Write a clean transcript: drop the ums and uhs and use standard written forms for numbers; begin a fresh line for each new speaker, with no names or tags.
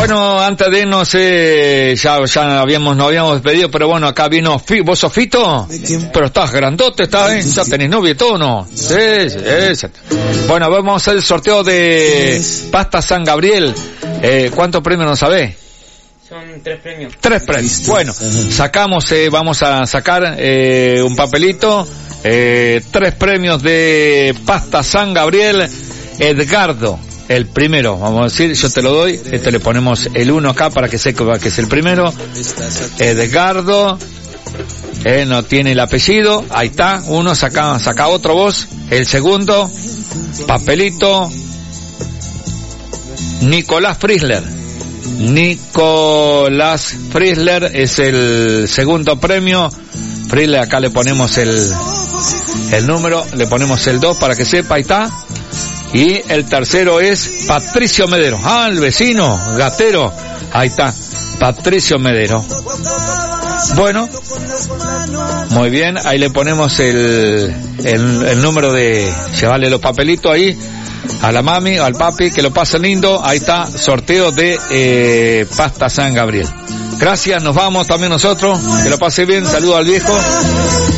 Bueno, antes de irnos, ya nos habíamos despedido, pero bueno, acá vino ¿vos sos Fito? Pero estás grandote, ya tenés novio y todo, ¿no? Sí. Bueno, vamos a hacer el sorteo de Pasta San Gabriel. ¿Cuántos premios no sabés?
Son 3 premios.
3 premios. Bueno, vamos a sacar un papelito. 3 premios de Pasta San Gabriel. Edgardo, el primero, vamos a decir, yo te lo doy. Le ponemos el 1 acá para que sepa que es el primero. Edgardo, no tiene el apellido. Ahí está, uno, saca otro vos. El segundo, papelito. Nicolás Friesler es el segundo premio. Friesler, acá le ponemos el número, le ponemos el 2 para que sepa, ahí está. Y el tercero es Patricio Medero, el vecino, gatero, ahí está, Patricio Medero. Bueno, muy bien, ahí le ponemos el número de llevarle los papelitos ahí a la mami, al papi, que lo pasen lindo. Ahí está, sorteo de Pasta San Gabriel. Gracias, nos vamos también nosotros, que lo pase bien, saludo al viejo.